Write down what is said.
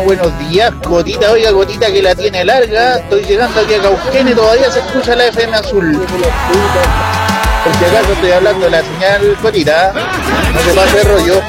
buenos días, Gotita, oiga, Gotita que la tiene larga, estoy llegando aquí a Cauquenes, todavía se escucha la FM azul. Por si acaso estoy hablando de la señal, Gotita, no se pase de rollo.